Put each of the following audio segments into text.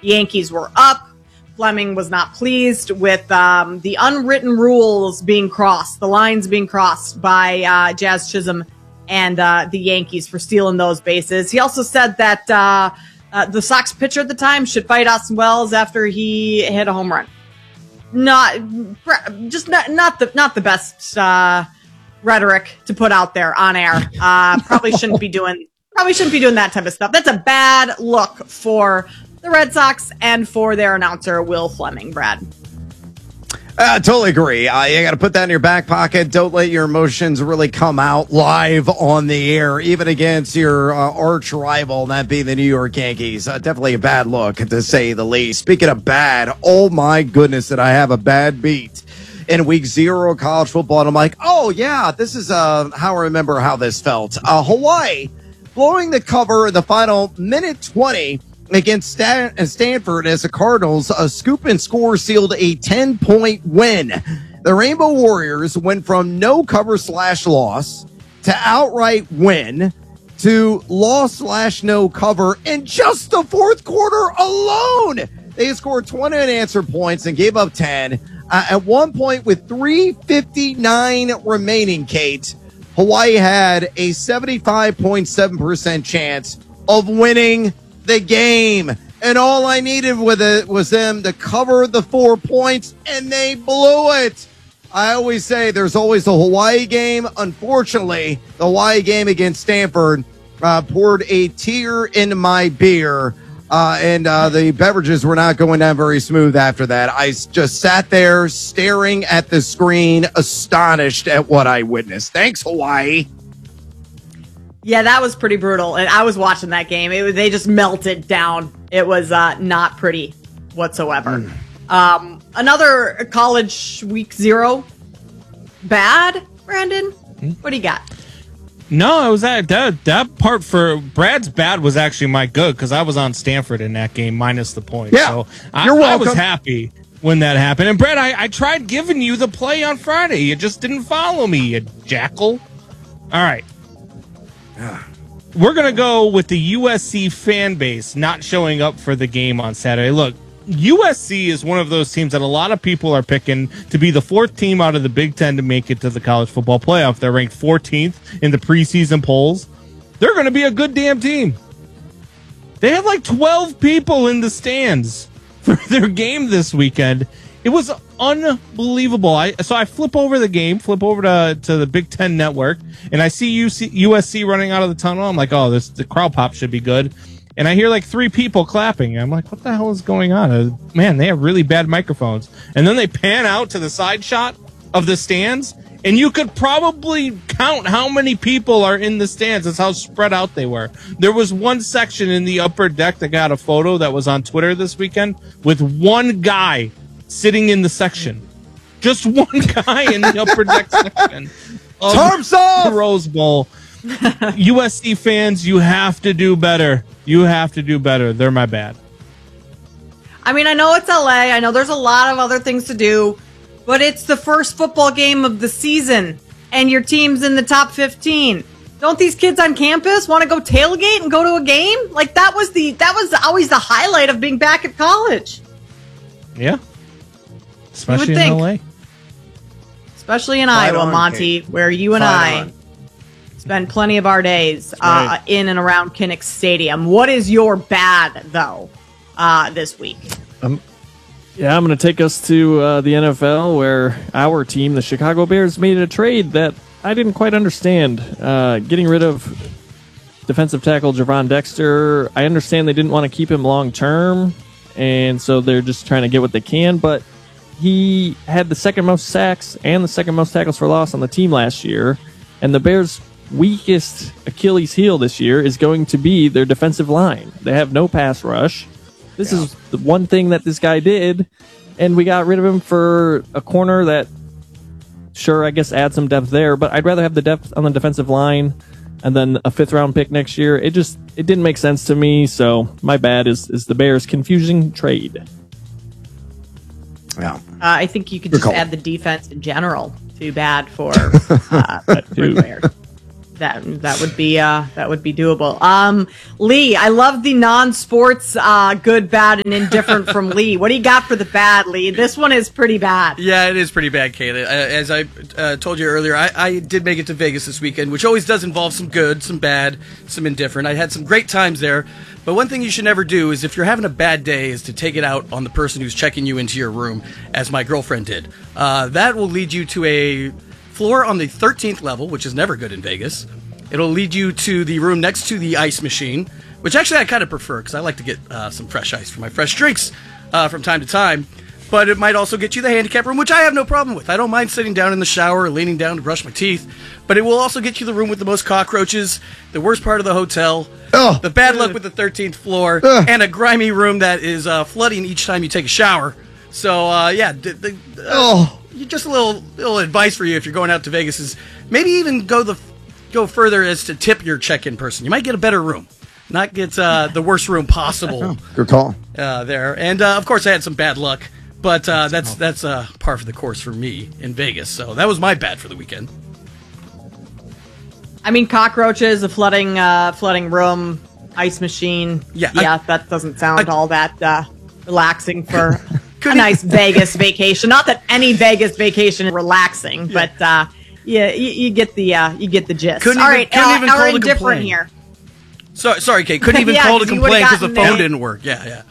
Yankees were up. Fleming was not pleased with the unwritten rules being crossed, the lines being crossed by Jazz Chisholm and the Yankees for stealing those bases. He also said that the Sox pitcher at the time should fight Austin Wells after he hit a home run. Not the best rhetoric to put out there on air. Probably shouldn't be doing that type of stuff. That's a bad look for the Red Sox and for their announcer, Will Fleming, Brad. Totally agree. You got to put that in your back pocket. Don't let your emotions really come out live on the air, even against your arch rival, that being the New York Yankees. Definitely a bad look, to say the least. Speaking of bad, oh my goodness, did I have a bad beat in week 0 of college football. And I'm like, oh yeah, this is how I remember how this felt. Hawaii blowing the cover in the final minute 20 against Stanford as the Cardinals scoop and score sealed a 10-point win. The Rainbow Warriors went from no cover / loss to outright win to loss / no cover in just the fourth quarter alone. They scored 20 unanswered points and gave up 10. At one point with 3:59 remaining, Kate, Hawaii had a 75.7% chance of winning the game, and all I needed with it was them to cover the 4 points, and they blew it. I always say there's always the Hawaii game. Unfortunately, the Hawaii game against Stanford poured a tear in my beer, and the beverages were not going down very smooth after that. I just sat there staring at the screen, astonished at what I witnessed. Thanks, Hawaii. Yeah, that was pretty brutal. And I was watching that game. They just melted down. It was not pretty whatsoever. Another college week 0. Bad, Brandon? What do you got? No, it was that part for Brad's bad was actually my good, because I was on Stanford in that game minus the point. Yeah, so you're welcome. I was happy when that happened. And Brad, I tried giving you the play on Friday. You just didn't follow me, you jackal. All right. We're going to go with the USC fan base not showing up for the game on Saturday. Look, USC is one of those teams that a lot of people are picking to be the 4th team out of the Big Ten to make it to the college football playoff. They're ranked 14th in the preseason polls. They're going to be a good damn team. They had like 12 people in the stands for their game this weekend. It was unbelievable. So I flip over the game, flip over to the Big Ten Network, and I see USC running out of the tunnel. I'm like, oh, the crowd pop should be good. And I hear like 3 people clapping. I'm like, what the hell is going on? Man, they have really bad microphones. And then they pan out to the side shot of the stands, and you could probably count how many people are in the stands. That's how spread out they were. There was one section in the upper deck that got a photo that was on Twitter this weekend with one guy sitting in the section. Just one guy in the upper deck section of the Rose Bowl. USC fans, you have to do better. You have to do better. They're my bad. I mean, I know it's LA. I know there's a lot of other things to do, but it's the first football game of the season, and your team's in the top 15. Don't these kids on campus want to go tailgate and go to a game? Like that was always the highlight of being back at college. Yeah. Especially in LA. Especially in Iowa, Monty, where you and I spend plenty of our days in and around Kinnick Stadium. What is your bad, though, this week? I'm going to take us to the NFL, where our team, the Chicago Bears, made a trade that I didn't quite understand. Getting rid of defensive tackle Javon Dexter. I understand they didn't want to keep him long term, and so they're just trying to get what they can, but he had the second most sacks and the second most tackles for loss on the team last year, and the Bears' weakest Achilles heel this year is going to be their defensive line. They have no pass rush. This is the one thing that this guy did, and we got rid of him for a corner that, sure, I guess add some depth there, but I'd rather have the depth on the defensive line and then a 5th-round pick next year. It didn't make sense to me, so my bad is the Bears' confusing trade. Yeah. I think you could just add the defense in general. Too bad for the Bears. That would be doable. Lee, I love the non-sports good, bad, and indifferent from Lee. What do you got for the bad, Lee? This one is pretty bad. Yeah, it is pretty bad, Kayla. As I told you earlier, I did make it to Vegas this weekend, which always does involve some good, some bad, some indifferent. I had some great times there, but one thing you should never do is if you're having a bad day is to take it out on the person who's checking you into your room, as my girlfriend did. That will lead you to a floor on the 13th level, which is never good in Vegas. It'll lead you to the room next to the ice machine, which actually I kind of prefer because I like to get some fresh ice for my fresh drinks from time to time. But it might also get you the handicap room, which I have no problem with. I don't mind sitting down in the shower or leaning down to brush my teeth. But it will also get you the room with the most cockroaches, the worst part of the hotel, the bad luck with the 13th floor, and a grimy room that is flooding each time you take a shower. So, just a little advice for you if you're going out to Vegas is maybe even go further as to tip your check-in person. You might get a better room, not get the worst room possible. Good call. There, and of course I had some bad luck, but that's par for the course for me in Vegas. So that was my bad for the weekend. I mean, cockroaches, a flooding room, ice machine. Yeah, that doesn't sound all that relaxing for a nice Vegas vacation. Not that any Vegas vacation is relaxing, but you get the gist. Couldn't even call to complain here. Sorry, Kate. Couldn't even call to complain because the phone didn't work. Yeah.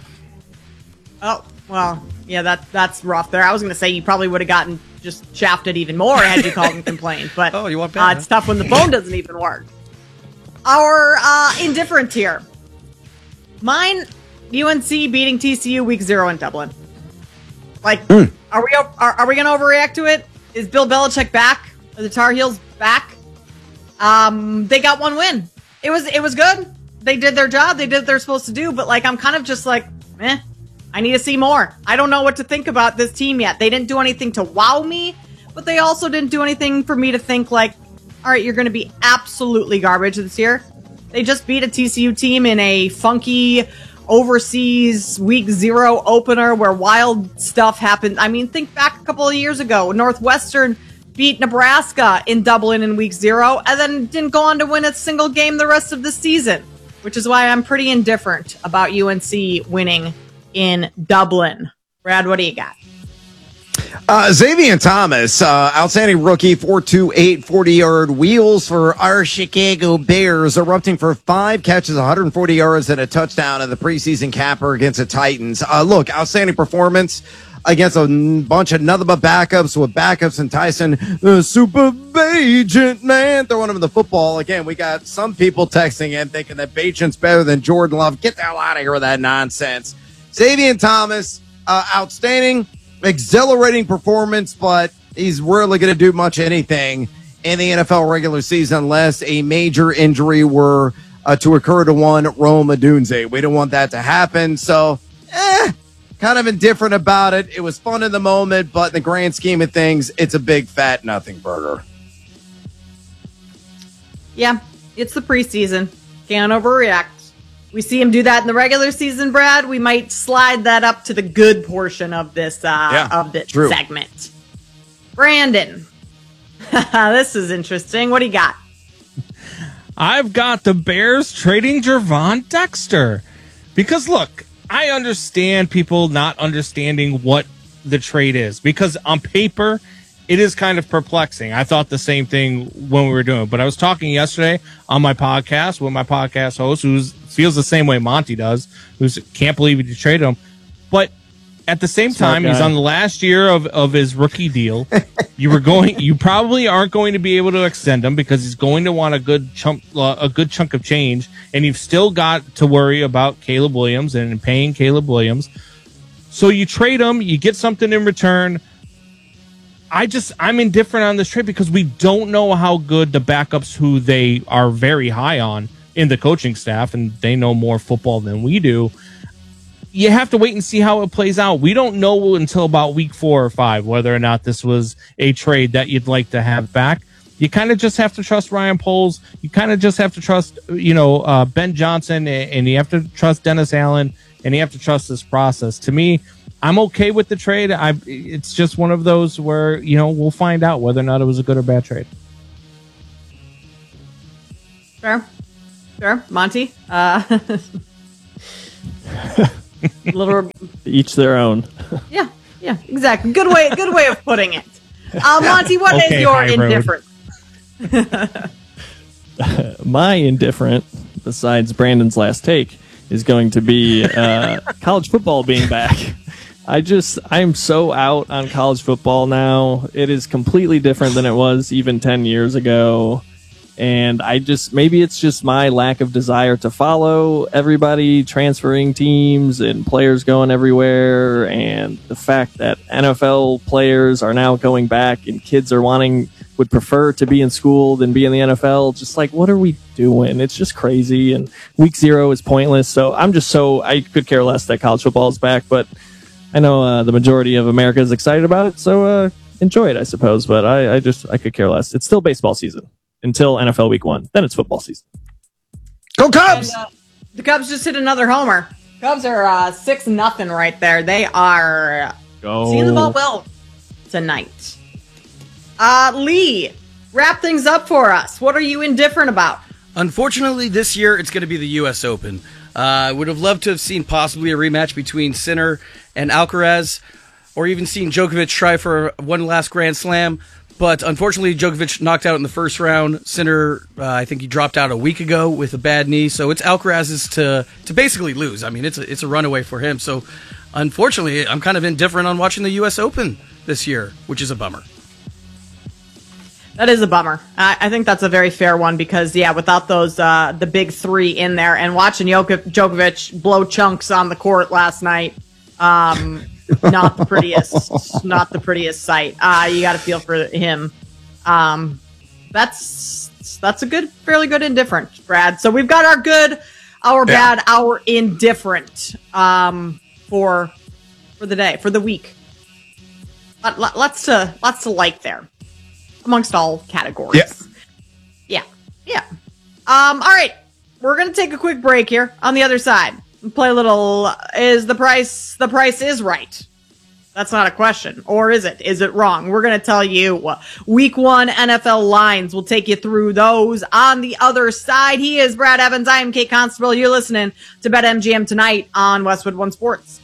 Oh well, yeah. That's rough. There, I was going to say you probably would have gotten just shafted even more had you called and complained. But you want bad, it's tough when the phone doesn't even work. Our indifferent here. Mine, UNC beating TCU week 0 in Dublin. Like, are we going to overreact to it? Is Bill Belichick back? Are the Tar Heels back? They got one win. It was good. They did their job. They did what they're supposed to do. But like, I'm kind of just like, I need to see more. I don't know what to think about this team yet. They didn't do anything to wow me, but they also didn't do anything for me to think like, all right, you're going to be absolutely garbage this year. They just beat a TCU team in a funky overseas week 0 opener where wild stuff happened. I mean, think back a couple of years ago. Northwestern beat Nebraska in Dublin in week 0 and then didn't go on to win a single game the rest of the season, which is why I'm pretty indifferent about UNC winning in Dublin. Brad, what do you got? Xavier Thomas, outstanding rookie, 4.28 40-yard wheels for our Chicago Bears, erupting for 5 catches, 140 yards, and a touchdown in the preseason capper against the Titans. Look, outstanding performance against a bunch of nothing but backups with backups and Tyson, the super Bagent, man, throwing him the football. Again, we got some people texting in thinking that Bagent's better than Jordan Love. Get the hell out of here with that nonsense. Xavier Thomas, outstanding, exhilarating performance, but he's rarely going to do much anything in the NFL regular season unless a major injury were to occur to one Rome Odunze. We don't want that to happen, so kind of indifferent about it. It was fun in the moment, but in the grand scheme of things, it's a big fat nothing burger. Yeah, it's the preseason. Can't overreact. We see him do that in the regular season, Brad. We might slide that up to the good portion of this segment. Brandon, this is interesting. What do you got? I've got the Bears trading Gervon Dexter. Because, look, I understand people not understanding what the trade is. Because on paper, it is kind of perplexing. I thought the same thing when we were doing it. But I was talking yesterday on my podcast with my podcast host, who feels the same way Monty does, who can't believe you traded him. But at the same time, he's on the last year of his rookie deal. You probably aren't going to be able to extend him because he's going to want a good chunk of change, and you've still got to worry about Caleb Williams and paying Caleb Williams. So you trade him, you get something in return. I'm indifferent on this trade because we don't know how good the backups, who they are very high on in the coaching staff, and they know more football than we do. You have to wait and see how it plays out. We don't know until about week 4 or 5 whether or not this was a trade that you'd like to have back. You kind of just have to trust Ryan Poles. You kind of just have to trust, Ben Johnson, and you have to trust Dennis Allen, and you have to trust this process. To me, I'm okay with the trade. It's just one of those where, we'll find out whether or not it was a good or bad trade. Fair. Monty? Little. Each their own. Yeah, exactly. Good way of putting it. Monty, what is your High Road. indifference? My indifferent, besides Brandon's last take, is going to be college football being back. I'm so out on college football now. It is completely different than it was even 10 years ago. And maybe it's just my lack of desire to follow everybody transferring teams and players going everywhere. And the fact that NFL players are now going back and kids would prefer to be in school than be in the NFL. Just like, what are we doing? It's just crazy. And week 0 is pointless. So I could care less that college football is back, but I know the majority of America is excited about it. So enjoy it, I suppose. But I could care less. It's still baseball season until NFL week 1. Then it's football season. Go Cubs! And, the Cubs just hit another homer. Cubs are 6-0 right there. They are seeing the ball well tonight. Lee, wrap things up for us. What are you indifferent about? Unfortunately, this year it's going to be the U.S. Open. I would have loved to have seen possibly a rematch between Sinner and Alcaraz, or even seen Djokovic try for one last Grand Slam. But unfortunately, Djokovic knocked out in the first round. Sinner, I think he dropped out a week ago with a bad knee. So it's Alcaraz's to basically lose. I mean, it's a runaway for him. So unfortunately, I'm kind of indifferent on watching the U.S. Open this year, which is a bummer. That is a bummer. I think that's a very fair one because, without those the big 3 in there and watching Djokovic blow chunks on the court last night, not the prettiest sight. You got to feel for him. That's a fairly good indifferent, Brad. So we've got our good, our bad, our indifferent for the day, for the week. Lots to like there. Amongst all categories. Yeah. All right. We're going to take a quick break here. On the other side, play a little, is the price is right? That's not a question. Or is it? Is it wrong? We're going to tell you week 1 NFL lines. We'll take you through those on the other side. He is Brad Evans. I am Kate Constable. You're listening to BetMGM tonight on Westwood One Sports.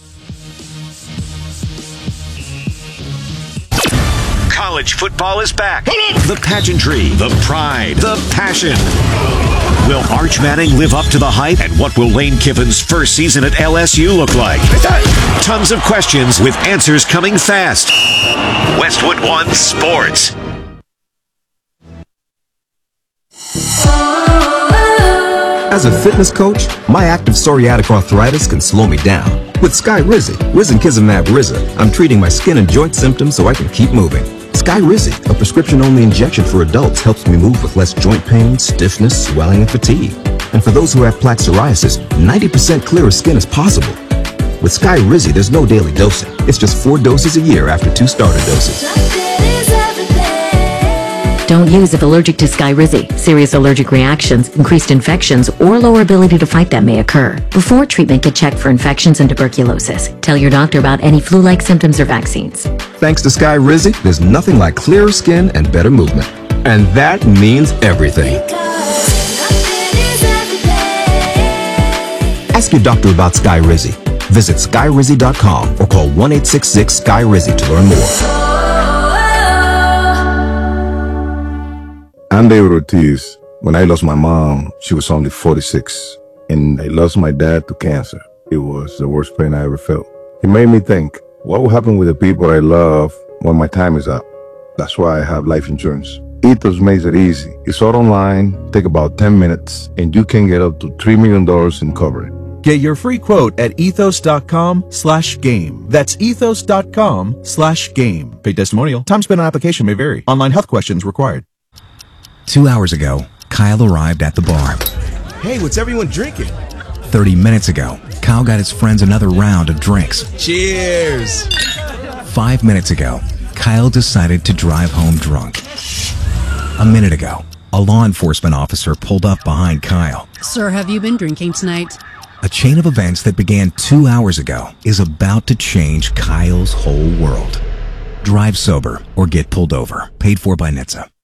College football is back. The pageantry, the pride, the passion. Will Arch Manning live up to the hype? And what will Lane Kiffin's first season at LSU look like? Tons of questions with answers coming fast. Westwood One Sports. As a fitness coach, my active psoriatic arthritis can slow me down. With Skyrizi, risankizumab Riza, I'm treating my skin and joint symptoms so I can keep moving. Skyrizi, a prescription-only injection for adults, helps me move with less joint pain, stiffness, swelling, and fatigue. And for those who have plaque psoriasis, 90% clearer skin is possible. With Skyrizi, there's no daily dosing. It's just 4 doses a year after 2 starter doses. Don't use if allergic to Skyrizi. Serious allergic reactions, increased infections, or lower ability to fight them may occur. Before treatment, get checked for infections and tuberculosis. Tell your doctor about any flu-like symptoms or vaccines. Thanks to Skyrizi, there's nothing like clearer skin and better movement. And that means everything. Ask your doctor about Skyrizi. Visit Skyrizi.com or call 1-866-SKY-RIZI to learn more. I'm David Ortiz. When I lost my mom, she was only 46, and I lost my dad to cancer. It was the worst pain I ever felt. It made me think, what will happen with the people I love when my time is up? That's why I have life insurance. Ethos makes it easy. It's all online, take about 10 minutes, and you can get up to $3 million in coverage. Get your free quote at ethos.com/game. That's ethos.com/game. Paid testimonial. Time spent on application may vary. Online health questions required. 2 hours ago, Kyle arrived at the bar. Hey, what's everyone drinking? 30 minutes ago, Kyle got his friends another round of drinks. Cheers! 5 minutes ago, Kyle decided to drive home drunk. A minute ago, a law enforcement officer pulled up behind Kyle. Sir, have you been drinking tonight? A chain of events that began 2 hours ago is about to change Kyle's whole world. Drive sober or get pulled over. Paid for by NHTSA.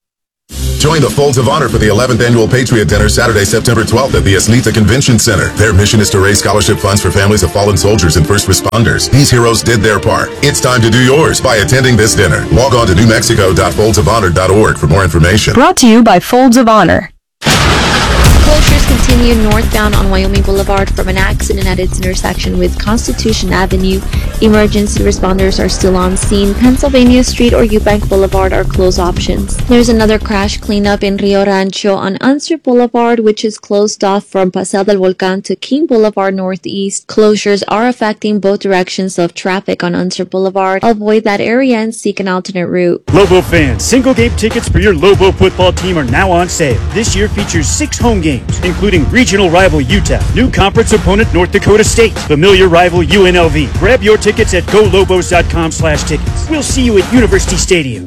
Join the Folds of Honor for the 11th Annual Patriot Dinner Saturday, September 12th at the Aslita Convention Center. Their mission is to raise scholarship funds for families of fallen soldiers and first responders. These heroes did their part. It's time to do yours by attending this dinner. Log on to newmexico.foldsofhonor.org for more information. Brought to you by Folds of Honor. Closures continue northbound on Wyoming Boulevard from an accident at its intersection with Constitution Avenue. Emergency responders are still on scene. Pennsylvania Street or Eubank Boulevard are closed options. There's another crash cleanup in Rio Rancho on Unser Boulevard, which is closed off from Paseo del Volcan to King Boulevard Northeast. Closures are affecting both directions of traffic on Unser Boulevard. Avoid that area and seek an alternate route. Lobo fans, single game tickets for your Lobo football team are now on sale. This year features 6 home games, including regional rival Utah, new conference opponent North Dakota State, familiar rival UNLV. Grab your tickets at golobos.com/tickets. We'll see you at University Stadium.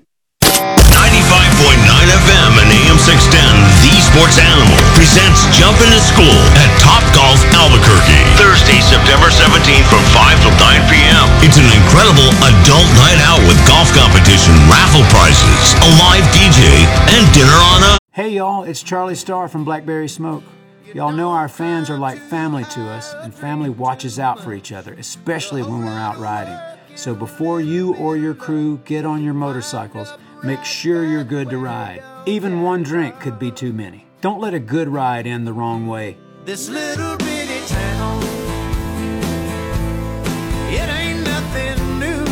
95.9 FM and AM 610, The Sports Animal, presents Jump into School at Top Golf Albuquerque. Thursday, September 17th from 5 till 9 p.m. It's an incredible adult night out with golf competition, raffle prizes, a live DJ, and dinner on a... Hey y'all, it's Charlie Starr from Blackberry Smoke. Y'all know our fans are like family to us, and family watches out for each other, especially when we're out riding. So before you or your crew get on your motorcycles, make sure you're good to ride. Even one drink could be too many. Don't let a good ride end the wrong way. This little bitty town, it ain't nothing new.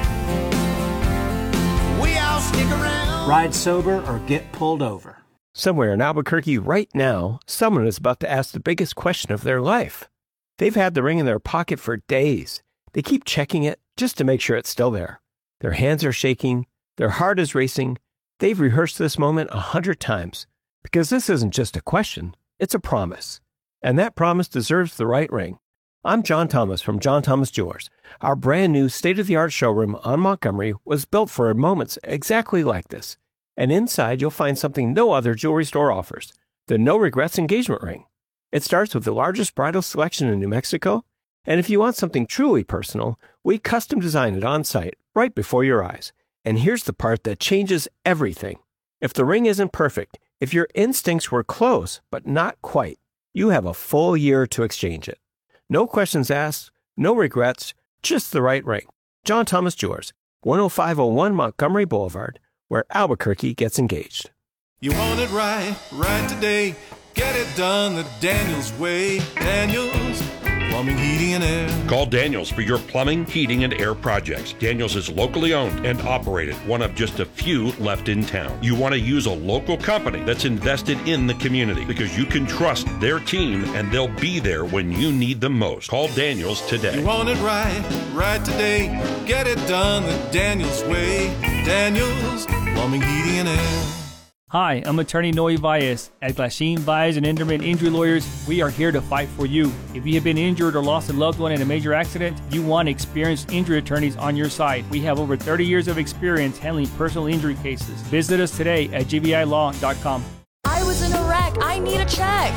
We all stick around. Ride sober or get pulled over. Somewhere in Albuquerque right now, someone is about to ask the biggest question of their life. They've had the ring in their pocket for days. They keep checking it just to make sure it's still there. Their hands are shaking. Their heart is racing. They've rehearsed this moment 100 times because this isn't just a question, it's a promise. And that promise deserves the right ring. I'm John Thomas from John Thomas Jewelers. Our brand new state-of-the-art showroom on Montgomery was built for moments exactly like this. And inside, you'll find something no other jewelry store offers, the No Regrets engagement ring. It starts with the largest bridal selection in New Mexico, and if you want something truly personal, we custom design it on site, right before your eyes. And here's the part that changes everything. If the ring isn't perfect, if your instincts were close, but not quite, you have a full year to exchange it. No questions asked, no regrets, just the right ring. John Thomas Jewelers, 10501 Montgomery Boulevard, where Albuquerque gets engaged. You want it right, right today. Get it done the Daniels way. Daniels Plumbing, Heating, and Air. Call Daniels for your plumbing, heating, and air projects. Daniels is locally owned and operated, one of just a few left in town. You want to use a local company that's invested in the community because you can trust their team and they'll be there when you need them most. Call Daniels today. You want it right, right today. Get it done the Daniels way. Daniels Plumbing, Heating, and Air. Hi, I'm attorney Noe Valles. At Glasheen, Valles and Enderman Injury Lawyers, we are here to fight for you. If you have been injured or lost a loved one in a major accident, you want experienced injury attorneys on your side. We have over 30 years of experience handling personal injury cases. Visit us today at gbilaw.com. I was in a wreck. I need a check.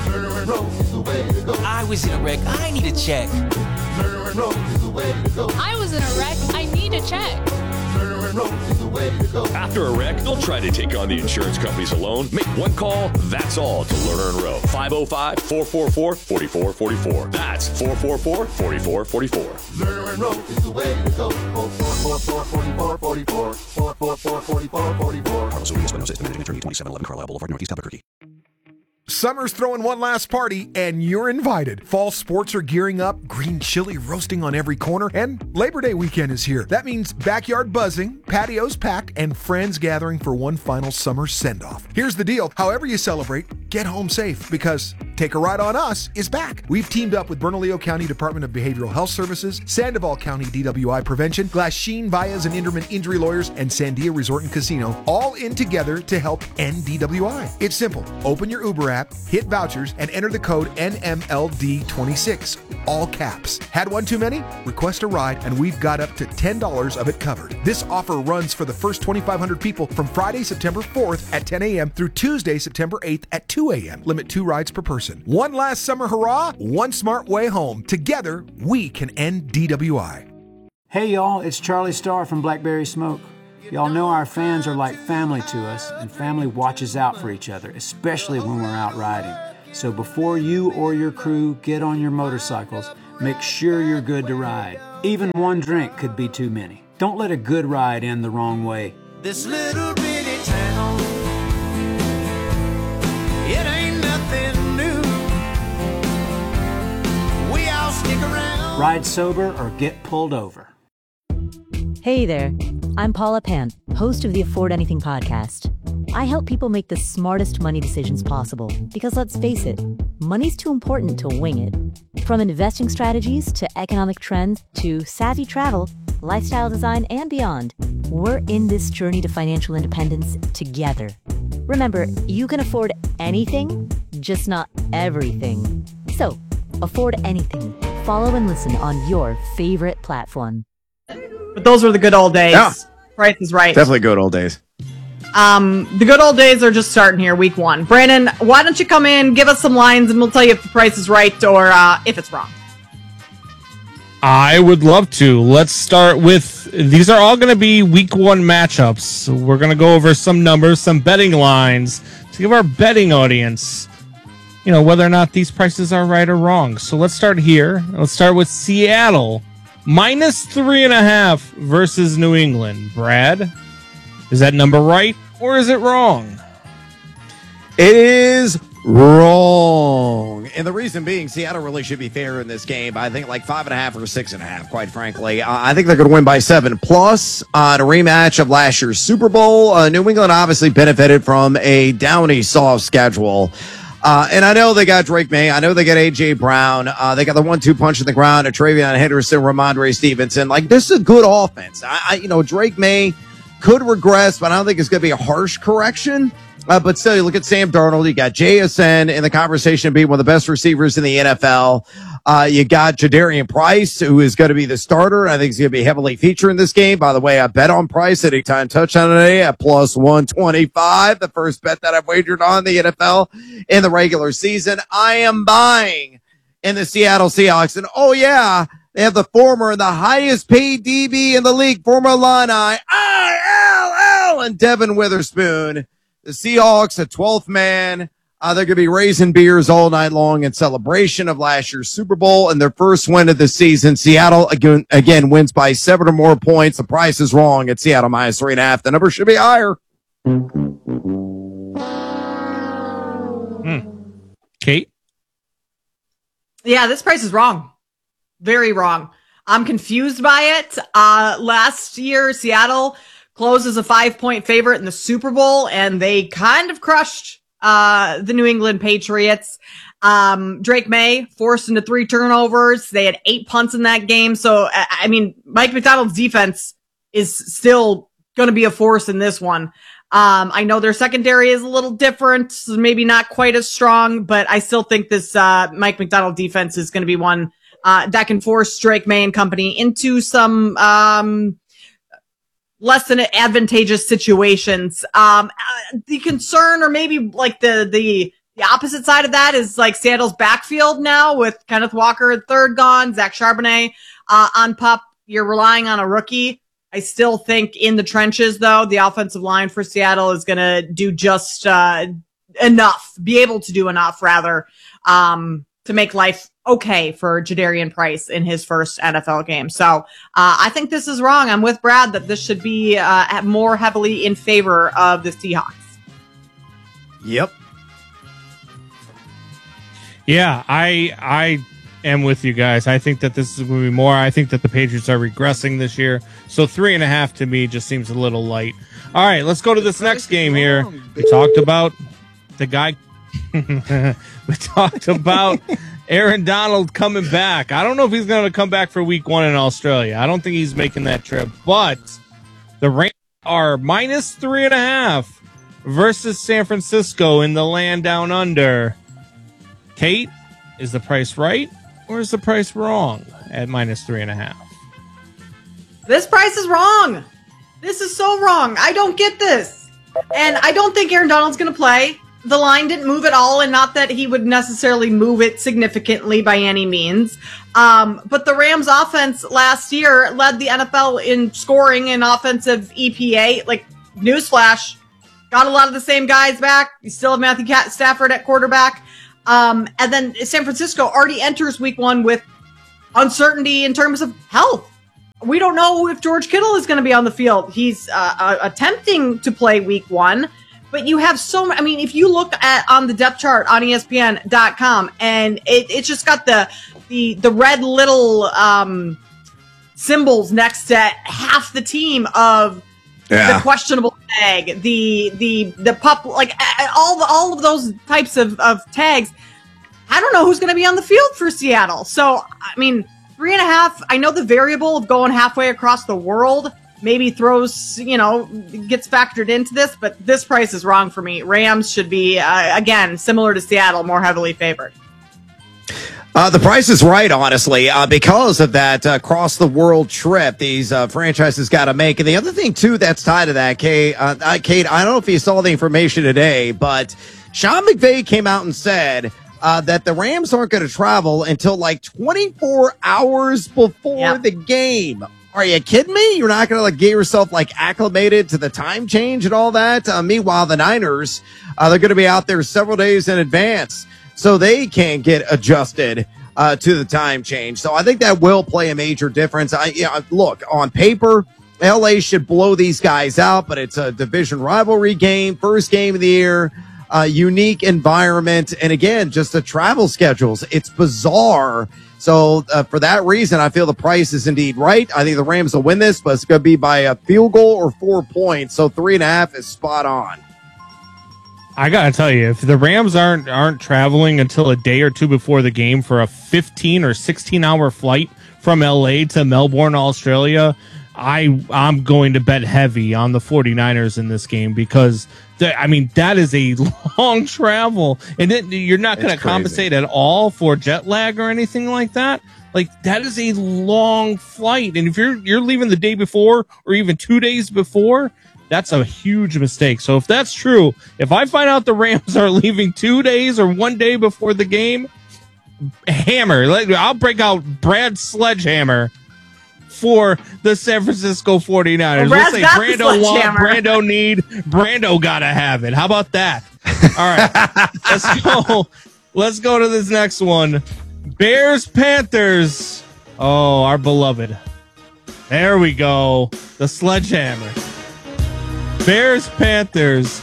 I was in a wreck. I need a check. I was in a wreck. I need a check. After a wreck, don't try to take on the insurance companies alone. Make one call, that's all, to Lerner and Rowe. 505-444-4444. That's 444-4444. Lerner and Rowe is the way to go. 444-4444. 444-4444. Carlos Urias, Espinosa, Estimated Attorney, 2711 Carlisle Boulevard, Northeast Albuquerque. Summer's throwing one last party, and you're invited. Fall sports are gearing up, green chili roasting on every corner, and Labor Day weekend is here. That means backyard buzzing, patios packed, and friends gathering for one final summer send-off. Here's the deal. However you celebrate, get home safe, because Take a Ride on Us is back. We've teamed up with Bernalillo County Department of Behavioral Health Services, Sandoval County DWI Prevention, Glasheen, Valles and Enderman Injury Lawyers, and Sandia Resort and Casino, all in together to help end DWI. It's simple. Open your Uber app, hit vouchers, and enter the code NMLD26, all caps. Had one too many? Request a ride, and we've got up to $10 of it covered. This offer runs for the first 2,500 people from Friday, September 4th at 10 a.m. through Tuesday, September 8th at 2 a.m. Limit 2 rides per person. One last summer hurrah, one smart way home. Together, we can end DWI. Hey y'all, it's Charlie Starr from Blackberry Smoke. Y'all know our fans are like family to us, and family watches out for each other, especially when we're out riding. So before you or your crew get on your motorcycles, make sure you're good to ride. Even one drink could be too many. Don't let a good ride end the wrong way. This little bitty town, it ain't nothing new. We all stick around. Ride sober or get pulled over. Hey there, I'm Paula Pant, host of the Afford Anything podcast. I help people make the smartest money decisions possible because let's face it, money's too important to wing it. From investing strategies to economic trends to savvy travel, lifestyle design, and beyond, we're in this journey to financial independence together. Remember, you can afford anything, just not everything. So, afford anything. Follow and listen on your favorite platform. But those were the good old days. Yeah. Price is Right. Definitely good old days. The good old days are just starting here, week one. Brandon, why don't you come in, give us some lines, and we'll tell you if the price is right or if it's wrong. I would love to. Let's start with, these are all going to be week one matchups. We're going to go over some numbers, some betting lines to give our betting audience, whether or not these prices are right or wrong. So let's start here. Let's start with Seattle. -3.5 versus New England. Brad, is that number right or is it wrong? It is wrong. And the reason being, Seattle really should be fair in this game. I think like 5.5 or 6.5, quite frankly. I think they're going to win by 7. Plus, a rematch of last year's Super Bowl. New England obviously benefited from a downy soft schedule. And I know they got Drake May. I know they got A.J. Brown. They got the 1-2 punch in the ground of Travion Henderson, Ramondre Stevenson. Like, this is a good offense. Drake May could regress, but I don't think it's going to be a harsh correction. But still, you look at Sam Darnold. You got JSN in the conversation of being one of the best receivers in the NFL. You got Jadarian Price, who is going to be the starter. I think he's going to be heavily featured in this game. By the way, I bet on Price anytime touchdown today at +125. The first bet that I've wagered on the NFL in the regular season. I am buying in the Seattle Seahawks. And oh yeah, they have the former and the highest paid DB in the league, former Illini, ILL, and Devin Witherspoon. The Seahawks, a 12th man. They're going to be raising beers all night long in celebration of last year's Super Bowl and their first win of the season. Seattle, again wins by 7 or more points. The price is wrong at Seattle -3.5. The number should be higher. Kate? Yeah, this price is wrong. Very wrong. I'm confused by it. Last year, Seattle closed as a 5-point favorite in the Super Bowl, and they kind of crushed the New England Patriots. Drake May forced into 3 turnovers. They had 8 punts in that game. So, Mike Macdonald's defense is still going to be a force in this one. I know their secondary is a little different, so maybe not quite as strong, but I still think this Mike Macdonald defense is going to be one that can force Drake May and company into some less than advantageous situations. The concern, or maybe like the opposite side of that, is like Seattle's backfield now with Kenneth Walker at third gone, Zach Charbonnet on PUP. You're relying on a rookie. I still think in the trenches, though, the offensive line for Seattle is going to do just enough, be able to do enough, rather, to make life okay for Jadarian Price in his first NFL game. So I think this is wrong. I'm with Brad that this should be more heavily in favor of the Seahawks. Yep. Yeah, I am with you guys. I think that this is going to be more. I think that the Patriots are regressing this year. So 3.5 to me just seems a little light. All right, let's go to this next game here. We talked about the guy. We talked about Aaron Donald coming back. I don't know if he's going to come back for week 1 in Australia. I don't think he's making that trip. But the Rams are -3.5 versus San Francisco in the land down under. Kate, is the price right or is the price wrong at -3.5? This price is wrong. This is so wrong. I don't get this. And I don't think Aaron Donald's going to play. the line didn't move at all, and not that he would necessarily move it significantly by any means. But the Rams offense last year led the NFL in scoring and offensive EPA. Like, newsflash, got a lot of the same guys back. You still have Matthew Stafford at quarterback. And then San Francisco already enters week 1 with uncertainty in terms of health. We don't know if George Kittle is going to be on the field. He's attempting to play week 1. But you have if you look at on the depth chart on ESPN.com, and it's just got the red little symbols next to half the team of the questionable tag, the pup, like all of those types of tags. I don't know who's going to be on the field for Seattle. So, 3.5, I know the variable of going halfway across the world maybe gets factored into this, but this price is wrong for me. Rams should be, again, similar to Seattle, more heavily favored. The price is right, honestly, because of that across-the-world trip these franchises got to make. And the other thing, too, that's tied to that, Kate, I don't know if you saw the information today, but Sean McVay came out and said that the Rams aren't going to travel until like 24 hours before the game. Are you kidding me? You're not going to get yourself acclimated to the time change and all that? Meanwhile, the Niners, they're going to be out there several days in advance, so they can't get adjusted to the time change. So I think that will play a major difference. Look, on paper, LA should blow these guys out, but it's a division rivalry game, first game of the year, unique environment, and again, just the travel schedules. It's bizarre. So for that reason, I feel the price is indeed right. I think the Rams will win this, but it's going to be by a field goal or 4 points. So 3.5 is spot on. I gotta tell you, if the Rams aren't traveling until a day or two before the game for a 15 or 16 hour flight from LA to Melbourne, Australia, I'm going to bet heavy on the 49ers in this game because that is a long travel, and you're not going to compensate at all for jet lag or anything like that. Like, that is a long flight, and if you're leaving the day before or even 2 days before, that's a huge mistake. So if that's true, if I find out the Rams are leaving 2 days or 1 day before the game, hammer. I'll break out Brad Sledgehammer for the San Francisco 49ers. Well, we'll say Brando want, Brando need, Brando gotta have it. How about that? All right, let's go to this next one. Bears Panthers. Oh, our beloved. There we go. The Sledgehammer. Bears Panthers.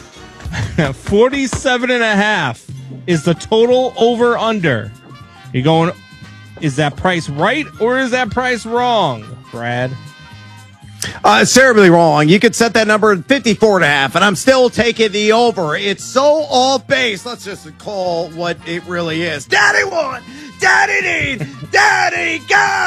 47.5 is the total over under. You going? Is that price right or is that price wrong, Brad? It's terribly wrong. You could set that number at 54.5, and I'm still taking the over. It's so off base. Let's just call what it really is. Daddy won. Daddy need. Daddy go.